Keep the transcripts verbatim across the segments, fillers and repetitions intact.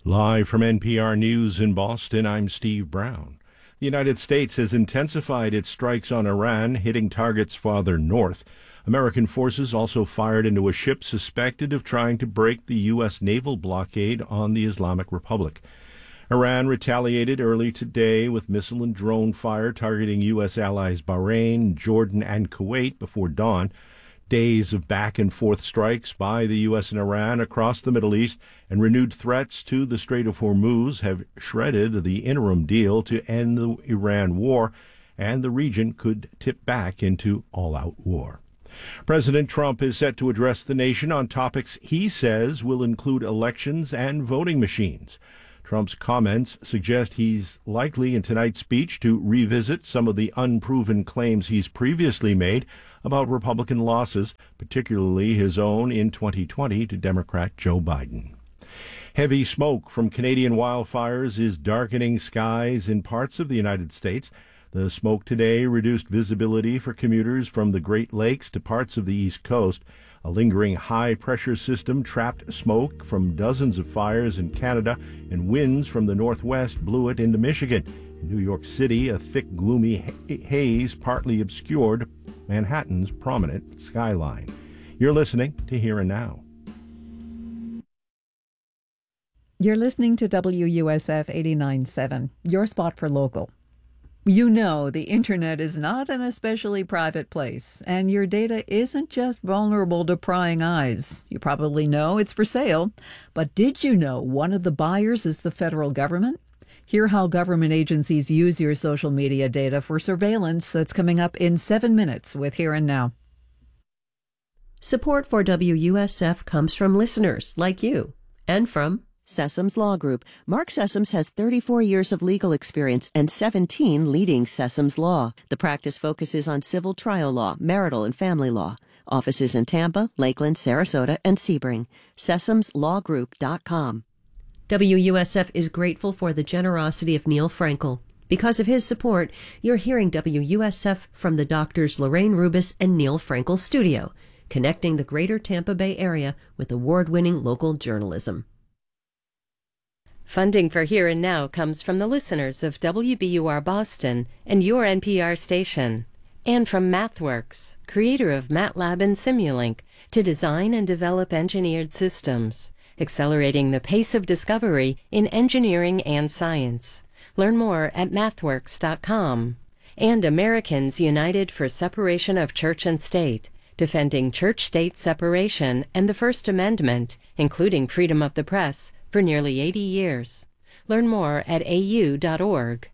Live from N P R News in Boston, I'm Steve Brown. The United States has intensified its strikes on Iran, hitting targets farther north. American forces also fired into a ship suspected of trying to break the U S naval blockade on the Islamic Republic. Iran retaliated early today with missile and drone fire targeting U S allies Bahrain, Jordan, and Kuwait before dawn. Days of back-and-forth strikes by the U S and Iran across the Middle East and renewed threats to the Strait of Hormuz have shredded the interim deal to end the Iran war, and the region could tip back into all-out war. President Trump is set to address the nation on topics he says will include elections and voting machines. Trump's comments suggest he's likely in tonight's speech to revisit some of the unproven claims he's previously made about Republican losses, particularly his own in twenty twenty to Democrat Joe Biden. Heavy smoke from Canadian wildfires is darkening skies in parts of the United States. The smoke today reduced visibility for commuters from the Great Lakes to parts of the East Coast. A lingering high-pressure system trapped smoke from dozens of fires in Canada, and winds from the northwest blew it into Michigan. In New York City, a thick, gloomy haze partly obscured Manhattan's prominent skyline. You're listening to Here and Now. You're listening to W U S F eighty-nine point seven, your spot for local. You know the internet is not an especially private place, and your data isn't just vulnerable to prying eyes. You probably know it's for sale, but did you know one of the buyers is the federal government? Hear how government agencies use your social media data for surveillance. That's coming up in seven minutes with Here and Now. Support for W U S F comes from listeners like you and from Sessoms Law Group. Mark Sessoms has thirty-four years of legal experience and seventeen leading Sessoms Law. The practice focuses on civil trial law, marital and family law. Offices in Tampa, Lakeland, Sarasota, and Sebring. Sessoms Law Group dot com. W U S F is grateful for the generosity of Neil Frankel. Because of his support, you're hearing W U S F from the doctors Lorraine Rubis and Neil Frankel studio, connecting the greater Tampa Bay area with award-winning local journalism. Funding for Here and Now comes from the listeners of W B U R Boston and your N P R station, and from MathWorks, creator of MATLAB and Simulink, to design and develop engineered systems, accelerating the pace of discovery in engineering and science. Learn more at mathworks dot com. And Americans United for Separation of Church and State, defending church-state separation and the First Amendment, including freedom of the press, for nearly eighty years. Learn more at A U dot org.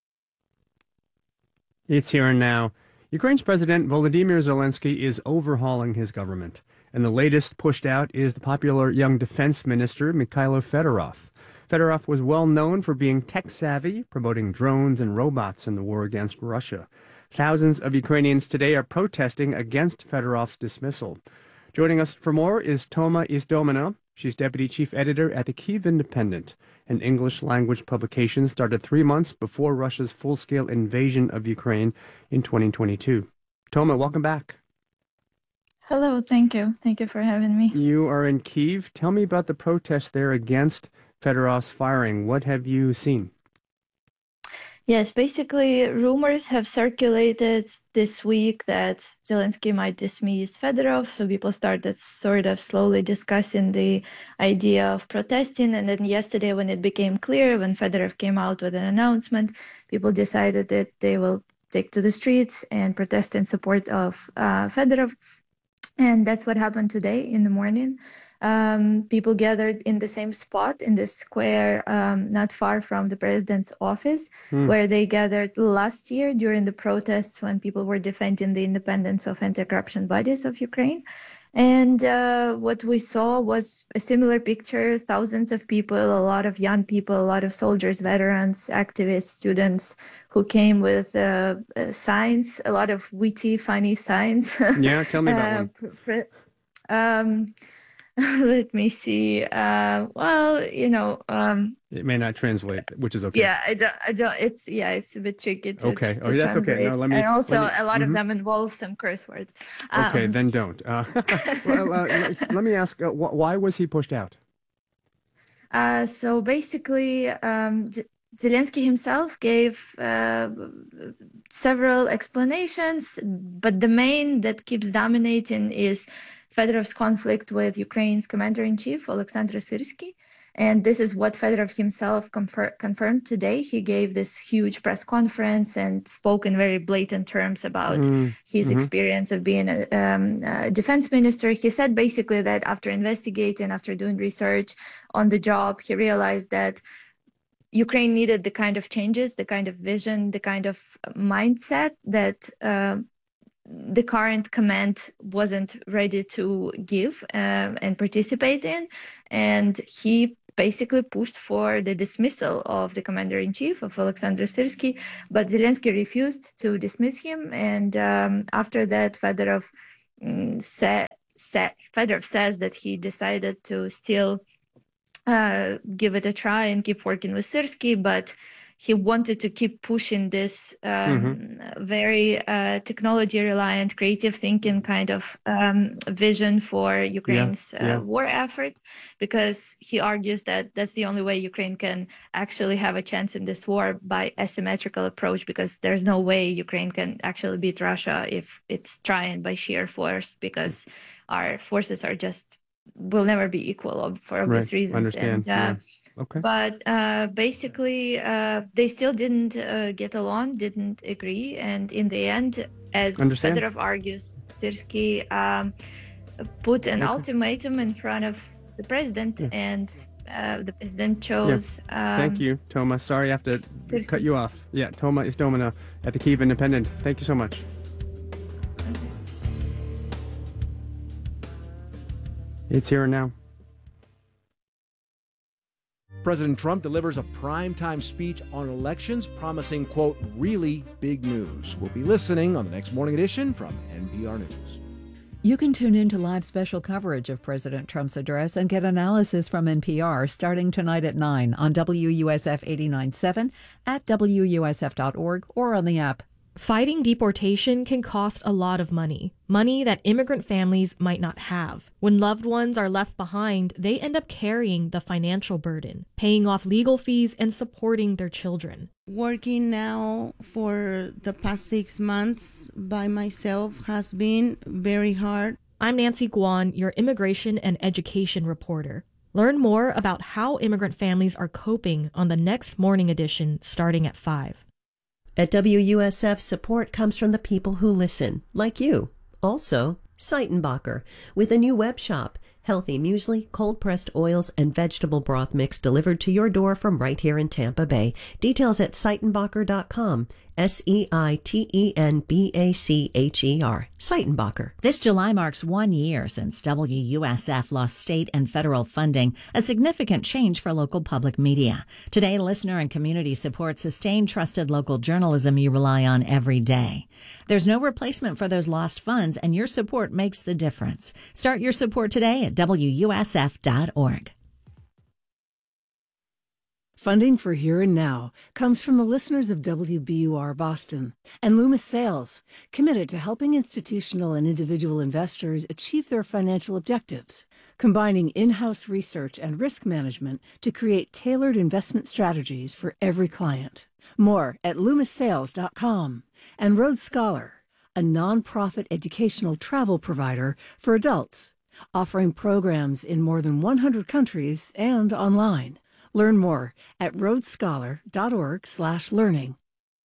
It's Here and Now. Ukraine's President Volodymyr Zelensky is overhauling his government, and the latest pushed out is the popular young defense minister Mikhailo Fedorov. Fedorov was well known for being tech-savvy, promoting drones and robots in the war against Russia. Thousands of Ukrainians today are protesting against Fedorov's dismissal. Joining us for more is Toma Izdomina. She's deputy chief editor at the Kyiv Independent, an English-language publication started three months before Russia's full-scale invasion of Ukraine in twenty twenty-two. Toma, welcome back. Hello, thank you. Thank you for having me. You are in Kyiv. Tell me about the protest there against Fedorov's firing. What have you seen? Yes, basically, rumors have circulated this week that Zelensky might dismiss Fedorov. So people started sort of slowly discussing the idea of protesting. And then yesterday, when it became clear, when Fedorov came out with an announcement, people decided that they will take to the streets and protest in support of uh, Fedorov. And that's what happened today in the morning. Um, people gathered in the same spot in the square, um, not far from the president's office, mm. where they gathered last year during the protests when people were defending the independence of anti-corruption bodies of Ukraine. And uh, what we saw was a similar picture, thousands of people, a lot of young people, a lot of soldiers, veterans, activists, students who came with uh, uh, signs, a lot of witty, funny signs. Yeah, tell me about uh, one. Pr- um, Let me see. Uh, well, you know, um, it may not translate, which is okay. Yeah, I don't. I don't. It's yeah, it's a bit tricky to. Okay. To oh, that's translate. okay. No, let me. And also, me, a lot mm-hmm. of them involve some curse words. Okay, Um, then don't. Uh, well, uh, let me ask: uh, wh- Why was he pushed out? Uh, so basically, um, Z- Zelensky himself gave uh, several explanations, but the main that keeps dominating is Fedorov's conflict with Ukraine's commander-in-chief, Oleksandr Syrsky. And this is what Fedorov himself confer- confirmed today. He gave this huge press conference and spoke in very blatant terms about mm, his mm-hmm. experience of being a, um, a defense minister. He said basically that after investigating, after doing research on the job, he realized that Ukraine needed the kind of changes, the kind of vision, the kind of mindset that uh, the current command wasn't ready to give uh, and participate in. And he basically pushed for the dismissal of the commander-in-chief of Oleksandr Syrsky, but Zelensky refused to dismiss him. And um, after that, Fedorov, um, sa- sa- Fedorov says that he decided to still uh, give it a try and keep working with Syrsky, but he wanted to keep pushing this um, mm-hmm. very uh, technology-reliant, creative thinking kind of um, vision for Ukraine's yeah, yeah. Uh, war effort, because he argues that that's the only way Ukraine can actually have a chance in this war, by asymmetrical approach, because there's no way Ukraine can actually beat Russia if it's trying by sheer force, because our forces are just will never be equal for obvious right. Reasons. Understand. And, uh, yeah. Okay. But uh, basically, uh, they still didn't uh, get along, didn't agree. And in the end, as Understand. Fedorov argues, Syrsky um, put an okay. ultimatum in front of the president, yeah. and uh, the president chose... Yeah. Um, Thank you, Toma. Sorry I have to Syrsky. cut you off. Yeah, Toma Istomin at the Kyiv Independent. Thank you so much. Okay. It's here and now. President Trump delivers a primetime speech on elections, promising, quote, really big news. We'll be listening on the next morning edition from N P R News. You can tune in to live special coverage of President Trump's address and get analysis from N P R starting tonight at nine on W U S F eighty-nine point seven, at W U S F dot org, or on the app. Fighting deportation can cost a lot of money, money that immigrant families might not have. When loved ones are left behind, they end up carrying the financial burden, paying off legal fees and supporting their children. Working now for the past six months by myself has been very hard. I'm Nancy Guan, your immigration and education reporter. Learn more about how immigrant families are coping on the next morning edition starting at five. At W U S F, support comes from the people who listen, like you. Also, Seitenbacher, with a new web shop. Healthy muesli, cold-pressed oils, and vegetable broth mix delivered to your door from right here in Tampa Bay. Details at seitenbacher dot com. S E I T E N B A C H E R. Seitenbacher. This July marks one year since W U S F lost state and federal funding, a significant change for local public media. Today, listener and community support sustain trusted local journalism you rely on every day. There's no replacement for those lost funds, and your support makes the difference. Start your support today at W U S F dot org. Funding for Here and Now comes from the listeners of W B U R Boston and Loomis Sales, committed to helping institutional and individual investors achieve their financial objectives, combining in-house research and risk management to create tailored investment strategies for every client. More at loomis sales dot com. And Rhodes Scholar, a nonprofit educational travel provider for adults, offering programs in more than one hundred countries and online. Learn more at rhodes scholar dot org slash learning.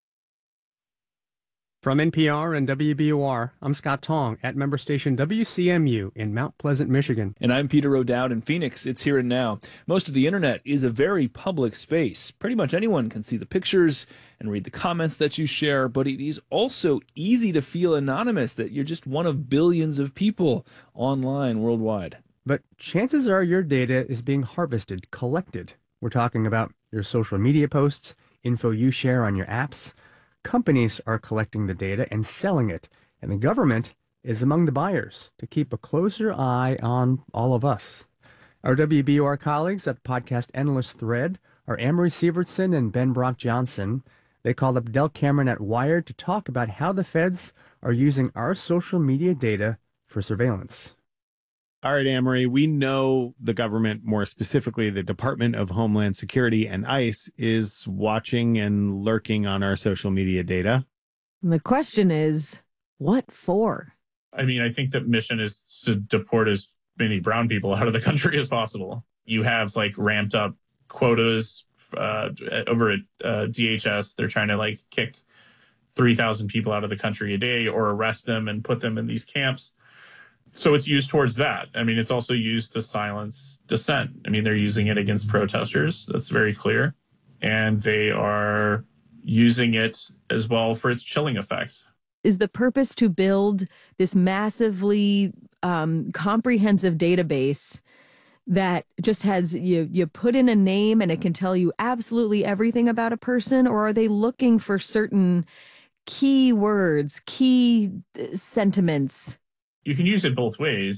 From N P R and W B U R, I'm Scott Tong at member station W C M U in Mount Pleasant, Michigan. And I'm Peter O'Dowd in Phoenix. It's Here and Now. Most of the internet is a very public space. Pretty much anyone can see the pictures and read the comments that you share, but it is also easy to feel anonymous, that you're just one of billions of people online worldwide. But chances are your data is being harvested, collected. We're talking about your social media posts, info you share on your apps. Companies are collecting the data and selling it, and the government is among the buyers to keep a closer eye on all of us. Our W B U R colleagues at Podcast Endless Thread are Amory Sievertson and Ben Brock Johnson. They called up Del Cameron at Wired to talk about how the feds are using our social media data for surveillance. All right, Amory, we know the government, more specifically the Department of Homeland Security and ICE, is watching and lurking on our social media data. And the question is, what for? I mean, I think the mission is to deport as many brown people out of the country as possible. You have like ramped up quotas uh, over at uh, D H S. They're trying to like kick three thousand people out of the country a day or arrest them and put them in these camps. So it's used towards that. I mean, it's also used to silence dissent. I mean, they're using it against protesters. That's very clear. And they are using it as well for its chilling effect. Is the purpose to build this massively um, comprehensive database that just has, you, you put in a name and it can tell you absolutely everything about a person? Or are they looking for certain key words, key sentiments? You can use it both ways.